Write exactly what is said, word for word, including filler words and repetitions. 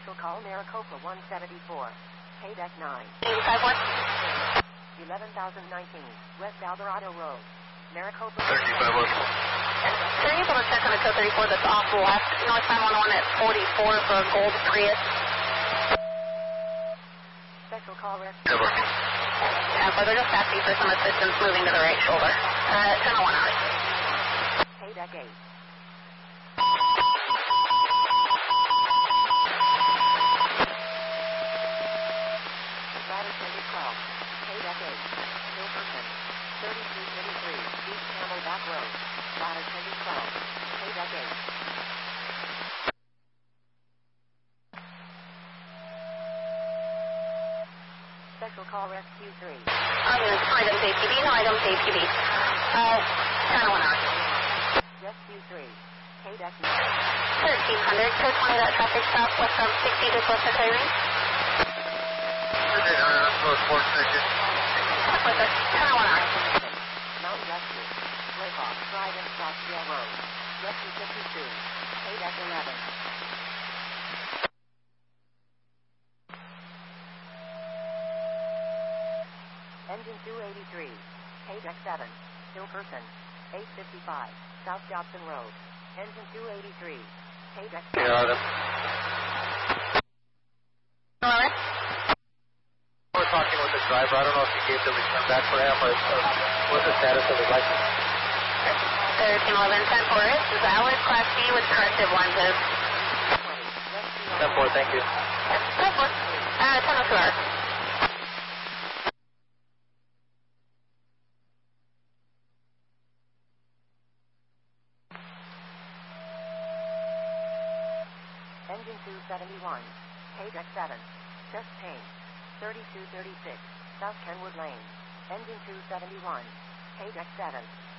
Special call Maricopa one seventy-four. Paydeck nine. eighty-five one. eleven thousand nineteen. West Alvarado Road. Maricopa. thirty-five one. Are you able to check on the code thirty-four that's off left? North nine one one at forty-four for a gold Prius. Special call rescue. Cover. Yeah, but they're just asking for some assistance moving to the right shoulder. Uh, ten oh one hours. Paydeck eight. Ladder tended call. Paydeck eight. Milverton. thirty-three thirty-three. East Camelback Road. Ladder tended call. Paydeck eight. Special call rescue three. Items, items A P B, no items A P B. Uh, ten oh one hours. Rescue three. Paydeck nine. thirteen hundred, code twenty, that traffic stop west from sixty to close to Tyrene. thirty-eight hundred, that's close, four station. Check with us, ten oh one hours. Mountain Rescue. Blackhawk Drive and Scottsdale Road. Rescue fifty-two. Paydeck eleven. Engine two eighty-three. Paydeck seven. Hilperson. eight fifty-five. South Jobson Road. Engine two eighty-three. Paydeck seven. Yeah, Adam. Alright. We're talking with the driver. I don't know if he gave the return back for him or uh, what's the status of his license. thirteen eleven, ten four is valid, Class B with corrective lenses. ten four, thank you. ten four. Uh, ten oh two hours. Engine two seventy-one. Paydeck seven. Chest pain. thirty-two thirty-six. South Kenwood Lane. Engine two seventy-one. Paydeck seven.